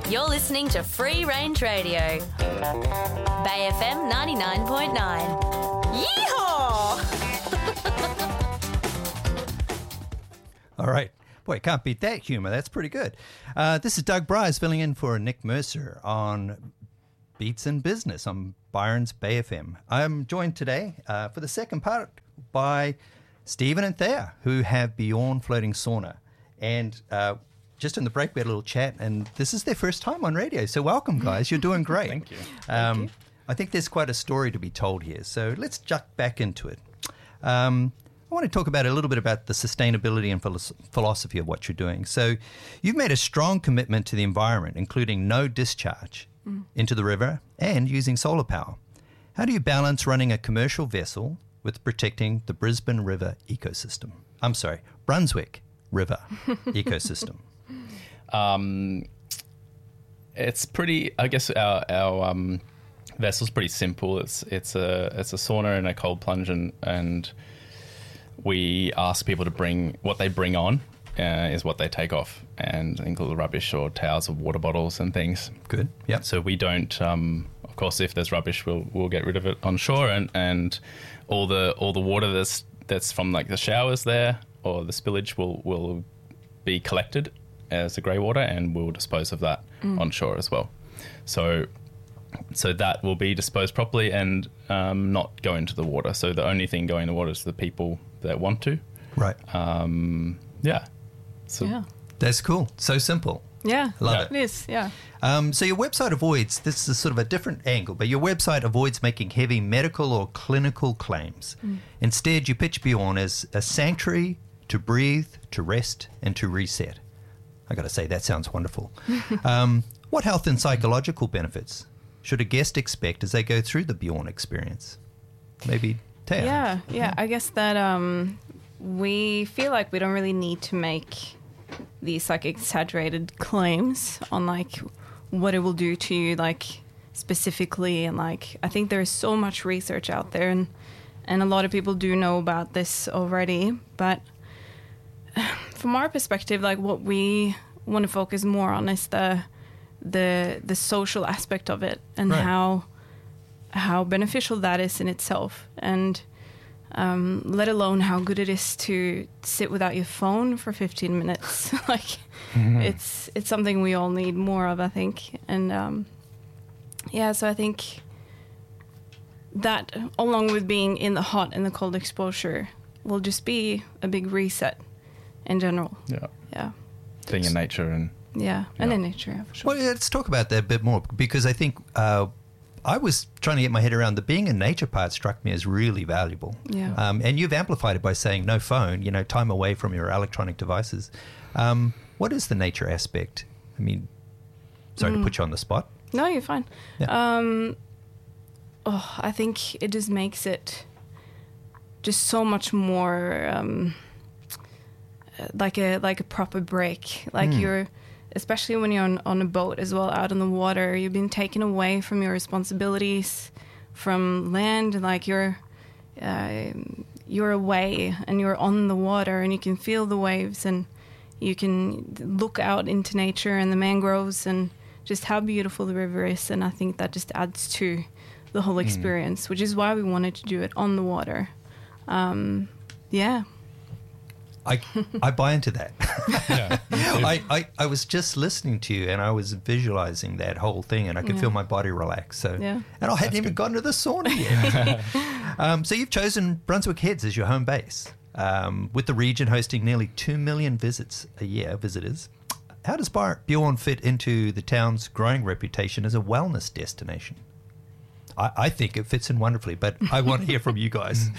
You're listening to Free Range Radio. Bay FM 99.9. Yeehaw! All right. Boy, can't beat that humour. That's pretty good. This is Doug Bryce filling in for Nick Mercer on Beats and Business on Byron's Bay FM. I'm joined today for the second part by Stephen and Thea, who have Bjorn Floating Sauna. And just in the break, we had a little chat, and this is their first time on radio. So welcome, guys. You're doing great. Thank you. Thank you. I think there's quite a story to be told here. So let's jump back into it. I want to talk about a little bit about the sustainability and philosophy of what you're doing. So you've made a strong commitment to the environment, including no discharge into the river and using solar power. How do you balance running a commercial vessel with protecting the Brisbane River ecosystem? I'm sorry, Brunswick River ecosystem. It's pretty, I guess our vessel's pretty simple. It's a sauna and a cold plunge, and we ask people to bring what they bring on is what they take off, and include rubbish or towels or water bottles and things. Good. Yep. So we don't. Of course, if there's rubbish, we'll get rid of it on shore, and all the water that's from like the showers there or the spillage will be collected as the grey water, and we'll dispose of that on shore as well. So that will be disposed properly and not go into the water. So the only thing going in the water is the people that want to. Right. Yeah. So Yeah. That's cool. So simple. Yeah. Love It is, yeah. So your website avoids, this is sort of a different angle, but your website avoids making heavy medical or clinical claims. Instead, you pitch Bjorn as a sanctuary to breathe, to rest, and to reset. I got to say, that sounds wonderful. What health and psychological benefits should a guest expect as they go through the Bjorn experience? Maybe Taya. Yeah. I guess that we feel like we don't really need to make these like exaggerated claims on like what it will do to you, like specifically, and like I think there is so much research out there, and a lot of people do know about this already. But from our perspective, like what we want to focus more on is the social aspect of it, and Right. how beneficial that is in itself, and let alone how good it is to sit without your phone for 15 minutes. Like it's something we all need more of, I think. And so I think that, along with being in the hot and the cold exposure, will just be a big reset in general. Yeah. being in nature and and in nature, yeah, for sure. Well, let's talk about that a bit more, because I think I was trying to get my head around the being in nature part struck me as really valuable. Yeah. And you've amplified it by saying no phone, time away from your electronic devices. What is the nature aspect? I mean, sorry to put you on the spot. No, you're fine. Yeah. I think it just makes it just so much more like a proper break. Like you're, especially when you're on a boat as well, out on the water, you've been taken away from your responsibilities from land, and like you're away and you're on the water, and you can feel the waves, and you can look out into nature and the mangroves and just how beautiful the river is. And I think that just adds to the whole experience, which is why we wanted to do it on the water. I buy into that. yeah. I was just listening to you, and I was visualizing that whole thing, and I could feel my body relax. So, and I hadn't even gotten to the sauna yet. So you've chosen Brunswick Heads as your home base, with the region hosting nearly 2 million visitors. How does Bjorn fit into the town's growing reputation as a wellness destination? I think it fits in wonderfully, but I want to hear from you guys.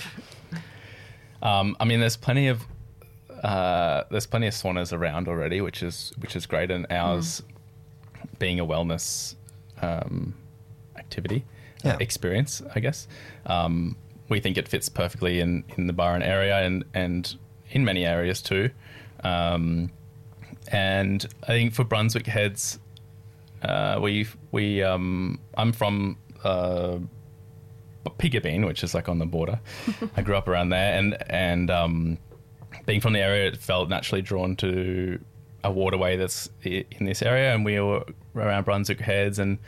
I mean, there's plenty of saunas around already, which is great, and ours being a wellness activity experience, I guess. We think it fits perfectly in the Byron area and in many areas too. And I think for Brunswick Heads, I'm from Piggabeen, which is like on the border. I grew up around there, and being from the area, it felt naturally drawn to a waterway that's in this area, and we were around Brunswick Heads and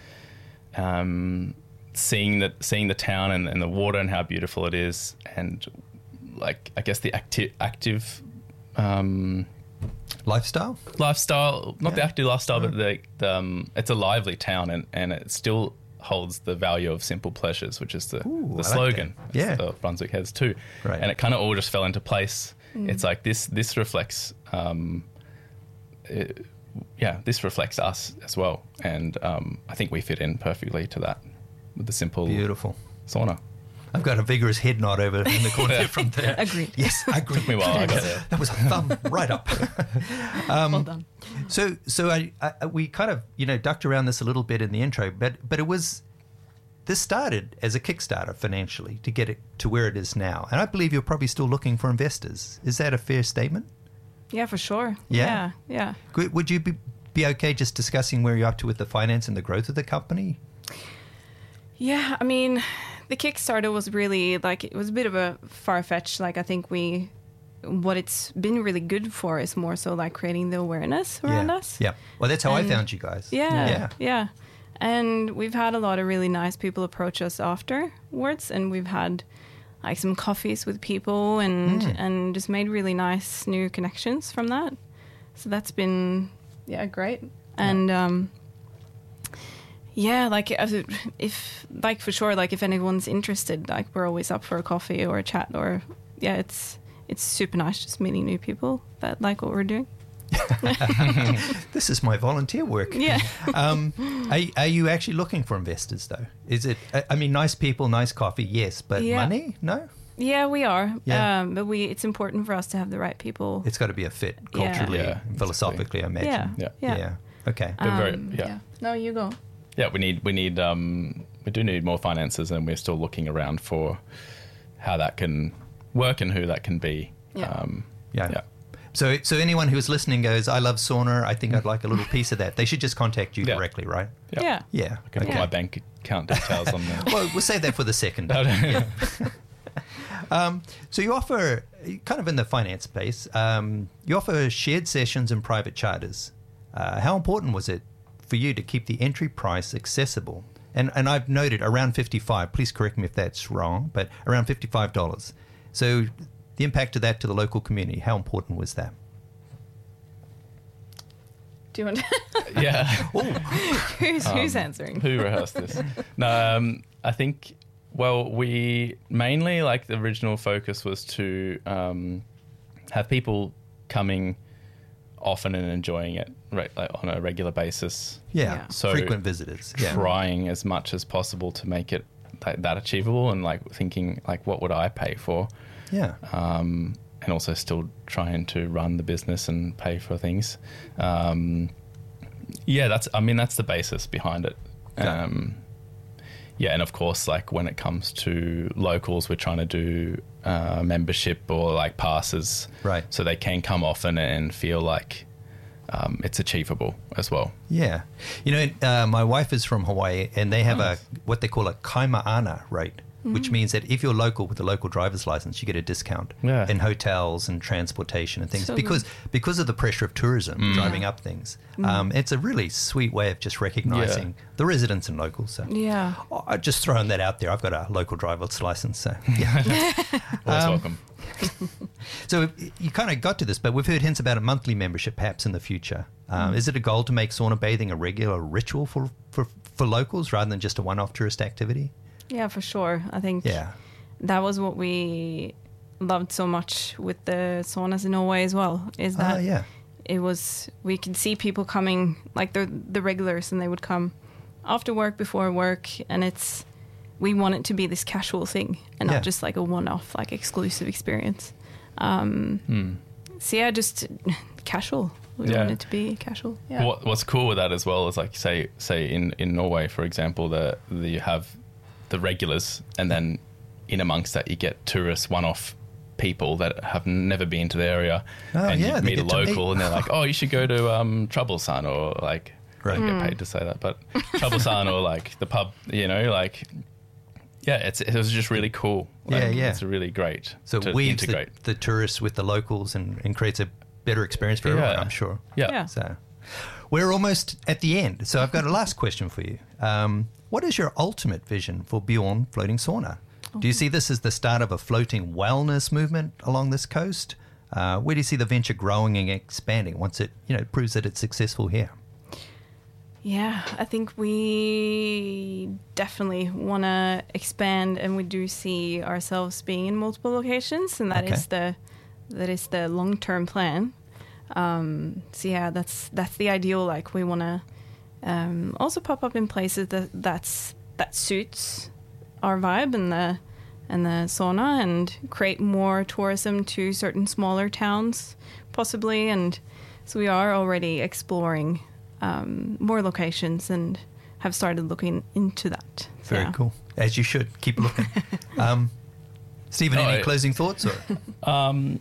seeing the town and the water and how beautiful it is, and like I guess the active Lifestyle? Not the active lifestyle, but it's a lively town, and it still holds the value of simple pleasures, which is the slogan. Like yeah, the Brunswick Heads too. Right. And it kind of all just fell into place. It's like this reflects this reflects us as well, and I think we fit in perfectly to that with the simple beautiful sauna. I've got a vigorous head nod over in the corner from there. Agreed. Yes, I agree. Took me a while. I got there. That was a thumb right up. Well done. So we kind of ducked around this a little bit in the intro, but this started as a Kickstarter financially to get it to where it is now, and I believe you're probably still looking for investors. Is that a fair statement? Yeah, for sure. Yeah? Yeah. Would you be okay just discussing where you're up to with the finance and the growth of the company? Yeah, I mean, the Kickstarter was really it was a bit of a far-fetched. I think what it's been really good for is more so creating the awareness around us. Yeah. Well, that's how I found you guys. Yeah. And we've had a lot of really nice people approach us afterwards, and we've had some coffees with people and just made really nice new connections from that. So that's been great. And if for sure, if anyone's interested, we're always up for a coffee or a chat, or it's super nice just meeting new people that like what we're doing. This is my volunteer work. Yeah. Are you actually looking for investors though? Is it? I mean, nice people, nice coffee, yes, but money, no. Yeah, we are. Yeah. But it's important for us to have the right people. It's got to be a fit culturally, and philosophically, I imagine. Yeah. Okay. No, you go. Yeah, we do need more finances, and we're still looking around for how that can work and who that can be. Yeah. So anyone who's listening goes, I love sauna, I think I'd like a little piece of that. They should just contact you directly, right? Yeah. Yeah. I can put my bank account details on there. Well, we'll save that for the second. So you offer, kind of in the finance space, you offer shared sessions and private charters. How important was it for you to keep the entry price accessible? And I've noted around $55, please correct me if that's wrong, but around $55. So the impact of that to the local community, how important was that? Do you want to? Yeah. Who's answering? Who rehearsed this? No, I think, we mainly, the original focus was to have people coming often and enjoying it on a regular basis. Yeah. So frequent visitors. Yeah. Trying as much as possible to make it that achievable, and thinking what would I pay for? Yeah. And also still trying to run the business and pay for things. That's the basis behind it. And of course, when it comes to locals, we're trying to do membership or passes, right? So they can come often and feel it's achievable as well. Yeah, my wife is from Hawaii, and they have what they call a kaima'ana rate, which means that if you're local with a local driver's license, you get a discount in hotels and transportation and things, so because of the pressure of tourism driving up things. It's a really sweet way of just recognizing the residents and locals. So I've just thrown that out there. I've got a local driver's license, so Always welcome. So you kind of got to this, but we've heard hints about a monthly membership perhaps in the future. Is it a goal to make sauna bathing a regular ritual for locals rather than just a one-off tourist activity? Yeah, for sure. I think that was what we loved so much with the saunas in Norway as well, is that it was, we could see people coming, the regulars, and they would come after work, before work, and we want it to be this casual thing and not just a one-off, exclusive experience. So just casual. We want it to be casual. Yeah. What's cool with that as well is say in Norway, for example, that you have the regulars, and then in amongst that you get tourists, one-off people that have never been to the area, and you meet a local and they're like, oh, you should go to Troublesund, or I don't get paid to say that, but Troublesund, or the pub, it was just really cool. It's really great so it weaves the tourists with the locals and creates better experience for everyone, I'm sure. Yeah. So we're almost at the end. So I've got a last question for you. What is your ultimate vision for Bjorn Floating Sauna? Do you see this as the start of a floating wellness movement along this coast? Where do you see the venture growing and expanding once it, proves that it's successful here? Yeah, I think we definitely want to expand, and we do see ourselves being in multiple locations, and that is the long-term plan. So yeah, that's the ideal. Like, we want to also pop up in places that suits our vibe and the sauna, and create more tourism to certain smaller towns, possibly. And so we are already exploring more locations and have started looking into that. So, Very cool. As you should. Keep looking. Stephen, any closing thoughts? Or?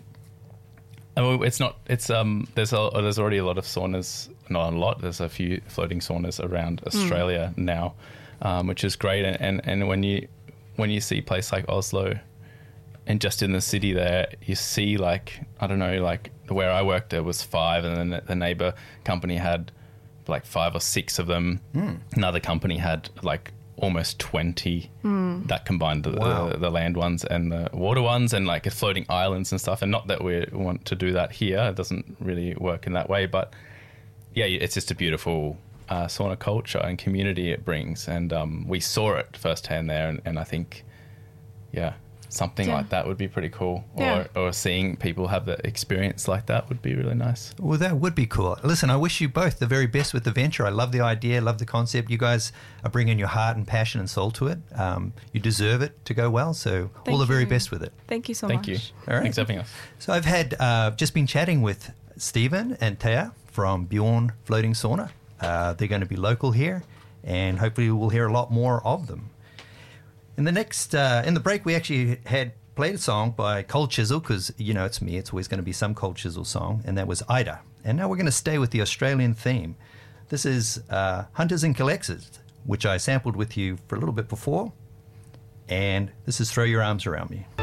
It's not. It's there's already a lot of saunas. Not a lot. There's a few floating saunas around Australia now, which is great. And when you see a place like Oslo, and just in the city there, you see, like, I don't know, like where I worked, there was 5, and then the neighbor company had like 5 or 6 of them. Another company had like almost 20 that combined the land ones and the water ones, and like floating islands and stuff. And not that we want to do that here, it doesn't really work in that way, but yeah, it's just a beautiful sauna culture and community it brings, and we saw it firsthand there, and I think something like that would be pretty cool. Or seeing people have the experience like that would be really nice. Well, that would be cool. Listen, I wish you both the very best with the venture. I love the idea, love the concept. You guys are bringing your heart and passion and soul to it. You deserve it to go well, so all the very best with it. Thank you so much. Thank you. All right. Thanks for having us. So I've had just been chatting with Stephen and Thea from Bjorn Floating Sauna. They're going to be local here, and hopefully we'll hear a lot more of them. In the next, in the break, we actually had played a song by Cold Chisel, because, it's me, it's always going to be some Cold Chisel song, and that was Ida. And now we're going to stay with the Australian theme. This is Hunters and Collectors, which I sampled with you for a little bit before, and this is Throw Your Arms Around Me.